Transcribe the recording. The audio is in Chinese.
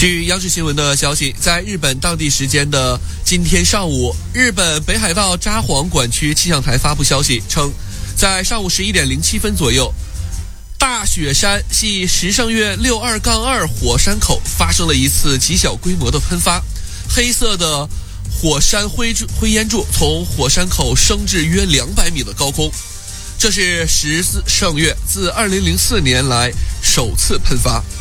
据央视新闻的消息，在日本当地时间的今天上午，日本北海道札幌管区气象台发布消息称，在上午11点07分左右，大雪山系石胜岳62-2火山口发生了一次极小规模的喷发，黑色的火山灰烟柱从火山口升至约200米的高空，这是石胜岳自2004年来首次喷发。